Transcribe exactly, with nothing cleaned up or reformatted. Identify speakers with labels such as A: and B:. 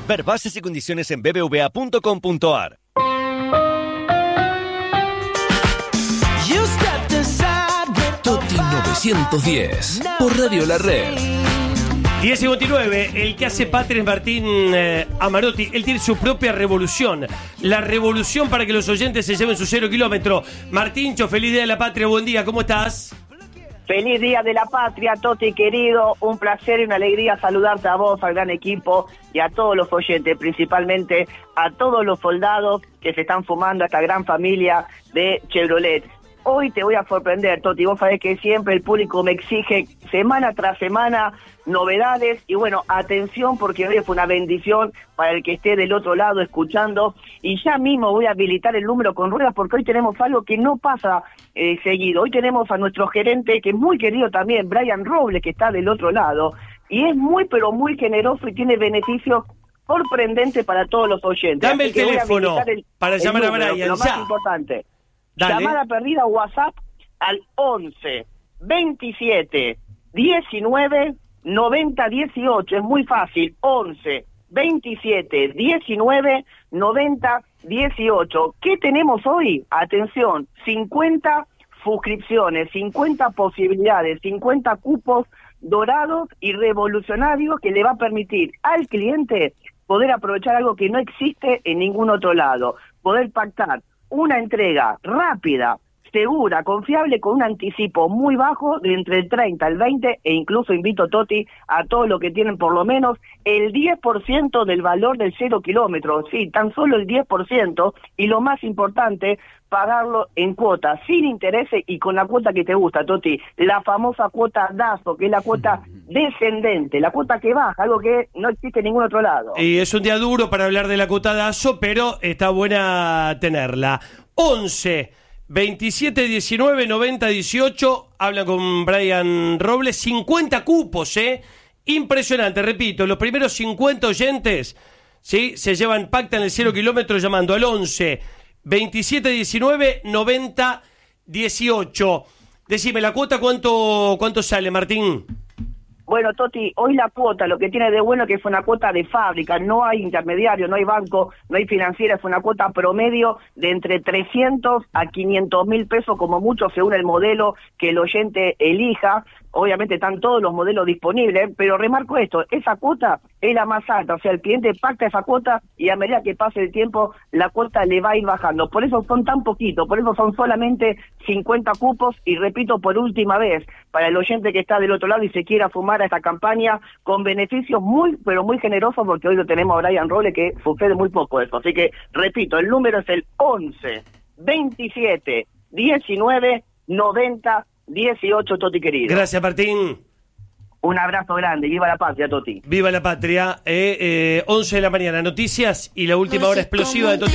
A: Ver bases y condiciones en b b v a punto com punto a r.
B: Toti novecientos diez por Radio La Red.
C: diez cincuenta y nueve, el que hace patria es Martín eh, Amarotti. Él tiene su propia revolución. La revolución para que los oyentes se lleven su cero kilómetro. Martíncho, feliz día de la patria, buen día, ¿cómo estás?
D: Feliz día de la patria, Toti querido. Un placer y una alegría saludarte a vos, al gran equipo y a todos los oyentes, principalmente a todos los soldados que se están fumando a esta gran familia de Chevrolet. Hoy te voy a sorprender, Toti, vos sabés que siempre el público me exige semana tras semana novedades y bueno, atención porque hoy fue una bendición para el que esté del otro lado escuchando y ya mismo voy a habilitar el número con ruedas porque hoy tenemos algo que no pasa eh, seguido. Hoy tenemos a nuestro gerente que es muy querido también, Brian Robles, que está del otro lado y es muy pero muy generoso y tiene beneficios sorprendentes para todos los oyentes.
C: Dame el teléfono el, para el llamar número, a Brian,
D: lo
C: ya.
D: más importante.
C: Dale.
D: Llamada perdida WhatsApp al once, veintisiete, diecinueve, noventa, dieciocho. Es muy fácil. once, veintisiete, diecinueve, noventa, dieciocho. ¿Qué tenemos hoy? Atención, cincuenta suscripciones, cincuenta posibilidades, cincuenta cupos dorados y revolucionarios que le va a permitir al cliente poder aprovechar algo que no existe en ningún otro lado. Poder pactar una entrega rápida, segura, confiable, con un anticipo muy bajo de entre el treinta al veinte e incluso invito, Toti, a todos los que tienen por lo menos el diez por ciento del valor del cero kilómetros, sí, tan solo el diez por ciento y lo más importante, pagarlo en cuotas, sin intereses y con la cuota que te gusta, Toti, la famosa cuota DASO, que es la cuota descendente, la cuota que baja, algo que no existe en ningún otro lado.
C: Y es un día duro para hablar de la cuota DASO, pero está buena tenerla. once, veintisiete, diecinueve, noventa, dieciocho, habla con Brian Robles, cincuenta cupos, ¿eh? Impresionante, repito, los primeros cincuenta oyentes, ¿sí? Se llevan, pactan el cero kilómetro llamando al once, veintisiete, diecinueve, noventa, dieciocho. Decime, ¿la cuota cuánto, cuánto sale, Martín?
D: Bueno, Toti, hoy la cuota, lo que tiene de bueno es que fue una cuota de fábrica, no hay intermediario, no hay banco, no hay financiera, fue una cuota promedio de entre trescientos a quinientos mil pesos, como mucho según el modelo que el oyente elija. Obviamente están todos los modelos disponibles, pero remarco esto, esa cuota es la más alta, o sea, el cliente pacta esa cuota y a medida que pase el tiempo, la cuota le va a ir bajando. Por eso son tan poquitos, por eso son solamente cincuenta cupos y repito por última vez, para el oyente que está del otro lado y se quiera fumar a esta campaña con beneficios muy, pero muy generosos, porque hoy lo tenemos a Brian Robles que sucede muy poco eso. Así que, repito, el número es el once, veintisiete, diecinueve, noventa, dieciocho, Toti querido.
C: Gracias, Martín.
D: Un abrazo grande, viva la patria, Toti.
C: Viva la patria. Eh, eh, once de la mañana, noticias y la última hora explosiva de Toti.